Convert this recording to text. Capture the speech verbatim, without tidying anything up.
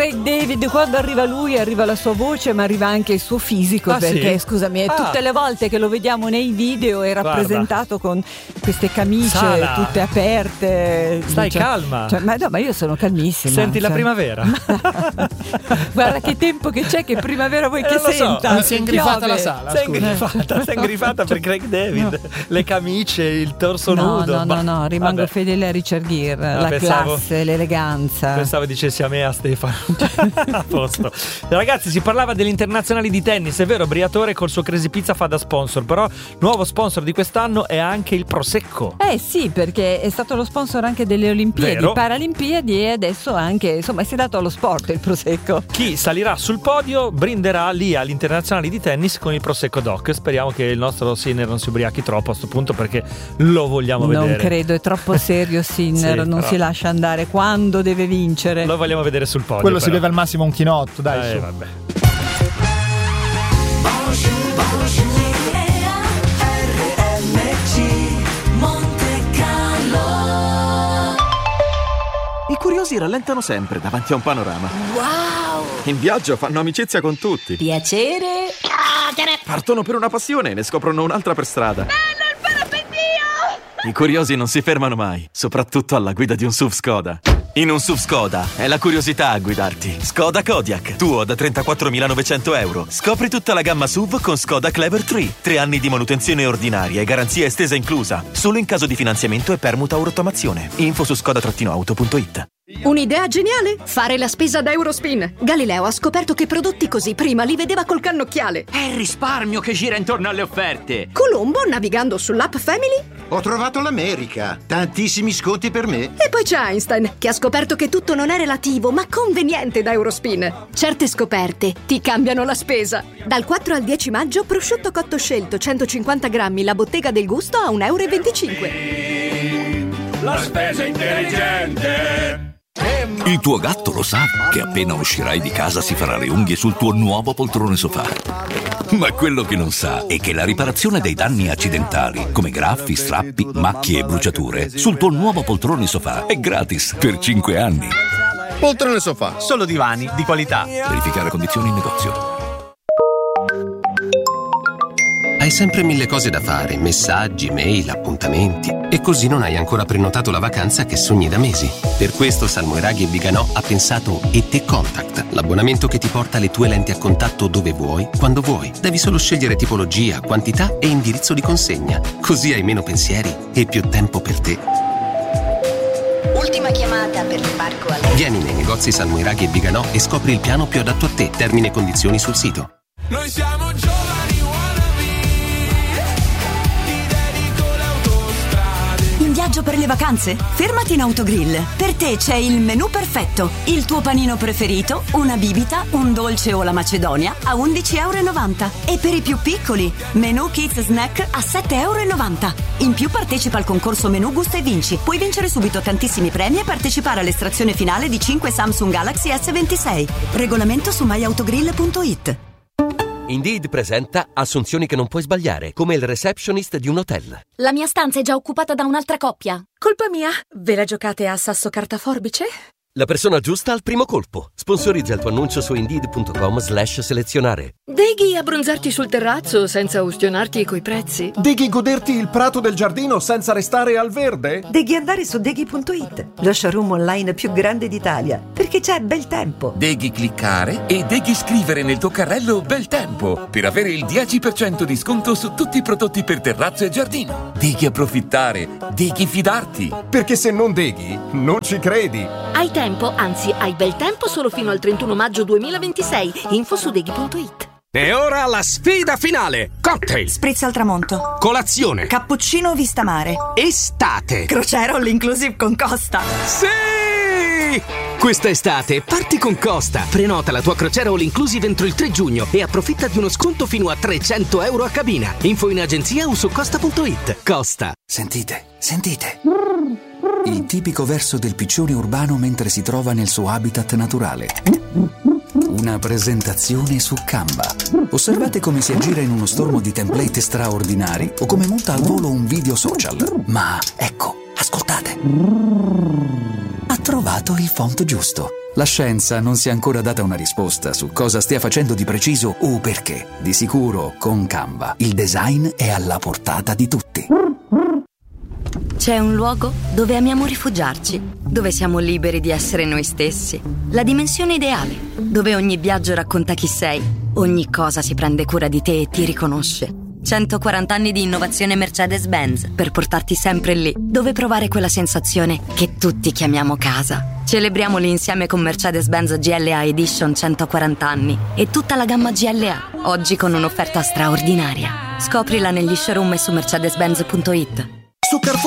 Craig David, quando arriva lui arriva la sua voce, ma arriva anche il suo fisico, ah, perché sì? scusami, ah. tutte le volte che lo vediamo nei video è rappresentato Guarda. con queste camicie Sala. tutte aperte. Stai cioè, calma. Cioè, ma no, ma io sono calmissima. Senti cioè. la primavera. Guarda che tempo che c'è, che primavera vuoi eh, che lo senta. So. Mi si è ingrifata Piove. la sala. Sei scusa. ingrifata, sei ingrifata per Craig David. No. Le camicie, il torso no, nudo. No, no, no, rimango Vabbè. fedele a Richard Gere, no, la pensavo, classe, l'eleganza. Pensavo dicessi a me, a Stefano. A posto. Ragazzi, si parlava degli internazionali di tennis, è vero, Briatore col suo Crazy Pizza fa da sponsor, però nuovo sponsor di quest'anno è anche il Prosecco. Eh sì, perché è stato lo sponsor anche delle Olimpiadi, Vero. Paralimpiadi, e adesso anche, insomma, si è dato allo sport il Prosecco. Chi salirà sul podio brinderà lì agli internazionali di tennis con il Prosecco Doc. Speriamo che il nostro Sinner non si ubriachi troppo a sto punto, perché lo vogliamo non vedere. Non credo, è troppo serio Sinner, Sì, non però si lascia andare quando deve vincere. Lo vogliamo vedere sul podio. Quello però. si beve al massimo un chinotto, dai. Eh, su. vabbè. I curiosi rallentano sempre davanti a un panorama. Wow! In viaggio fanno amicizia con tutti. Piacere. Partono per una passione e ne scoprono un'altra per strada. Bello il parapendio! I curiosi non si fermano mai, soprattutto alla guida di un S U V Skoda. In un S U V Skoda è la curiosità a guidarti. Skoda Kodiaq, tuo da trentaquattromilanovecento euro. Scopri tutta la gamma S U V con Skoda Clever tre. Tre anni di manutenzione ordinaria e garanzia estesa inclusa. Solo in caso di finanziamento e permuta o rottamazione. Info su skoda auto punto it. Un'idea geniale? Fare la spesa da Eurospin. Galileo ha scoperto che prodotti così prima li vedeva col cannocchiale. È il risparmio che gira intorno alle offerte. Colombo, navigando sull'app Family, ho trovato l'America. Tantissimi sconti per me. E poi c'è Einstein, che ha scoperto che tutto non è relativo, ma conveniente da Eurospin. Certe scoperte ti cambiano la spesa. Dal quattro al dieci maggio, prosciutto cotto scelto centocinquanta grammi, la bottega del gusto a un euro e venticinque. La spesa intelligente. Il tuo gatto lo sa che appena uscirai di casa si farà le unghie sul tuo nuovo poltrone sofà. Ma quello che non sa è che la riparazione dei danni accidentali, come graffi, strappi, macchie e bruciature, sul tuo nuovo poltrone sofà è gratis per cinque anni. Poltrone sofà, solo divani di qualità. Verificare condizioni in negozio. Hai sempre mille cose da fare, messaggi, mail, appuntamenti, e così non hai ancora prenotato la vacanza che sogni da mesi. Per questo Salmoiraghi e Viganò ha pensato E T Contact, l'abbonamento che ti porta le tue lenti a contatto dove vuoi, quando vuoi. Devi solo scegliere tipologia, quantità e indirizzo di consegna. Così hai meno pensieri e più tempo per te. Ultima chiamata per l'imbarco a lei. Vieni nei negozi Salmoiraghi e Viganò e scopri il piano più adatto a te. Termini e condizioni sul sito. Noi siamo giovani. In viaggio per le vacanze? Fermati in Autogrill. Per te c'è il menù perfetto. Il tuo panino preferito, una bibita, un dolce o la macedonia a undici e novanta euro. E per i più piccoli, menù Kids Snack a sette e novanta euro. In più partecipa al concorso Menù Gusta e Vinci. Puoi vincere subito tantissimi premi e partecipare all'estrazione finale di cinque Samsung Galaxy S ventisei. Regolamento su my autogrill punto it. Indeed presenta assunzioni che non puoi sbagliare, come il receptionist di un hotel. La mia stanza è già occupata da un'altra coppia. Colpa mia? Ve la giocate a sasso carta forbice? La persona giusta al primo colpo. Sponsorizza il tuo annuncio su indeed punto com slash selezionare. Deghi abbronzarti sul terrazzo senza ustionarti coi prezzi? Deghi goderti il prato del giardino senza restare al verde? Deghi andare su deghi punto it, lo showroom online più grande d'Italia, perché c'è bel tempo. Deghi cliccare e deghi scrivere nel tuo carrello bel tempo per avere il dieci per cento di sconto su tutti i prodotti per terrazzo e giardino. Deghi approfittare, deghi fidarti. Perché se non deghi, non ci credi. Hai tempo, anzi hai bel tempo solo fino al trentuno maggio duemilaventisei. Info su deghi punto it. E ora la sfida finale. Cocktail, Spritz al tramonto, colazione, cappuccino vista mare, estate, crociera all inclusive con Costa. Sì! Questa estate parti con Costa. Prenota la tua crociera all inclusive entro il tre giugno e approfitta di uno sconto fino a trecento euro a cabina. Info in agenzia o su costa punto it. Costa. Sentite, sentite. Il tipico verso del piccione urbano mentre si trova nel suo habitat naturale. Una presentazione su Canva. Osservate come si aggira in uno stormo di template straordinari o come monta al volo un video social. Ma ecco, ascoltate. trovato il font giusto. La scienza non si è ancora data una risposta su cosa stia facendo di preciso o perché. Di sicuro, con Canva, il design è alla portata di tutti. C'è un luogo dove amiamo rifugiarci, dove siamo liberi di essere noi stessi. La dimensione ideale, dove ogni viaggio racconta chi sei, ogni cosa si prende cura di te e ti riconosce. centoquaranta anni di innovazione Mercedes-Benz per portarti sempre lì, dove provare quella sensazione che tutti chiamiamo casa. Celebriamoli insieme con Mercedes-Benz G L A Edition centoquaranta anni e tutta la gamma G L A, oggi con un'offerta straordinaria. Scoprila negli showroom e su mercedes benz punto it. Su Carrefour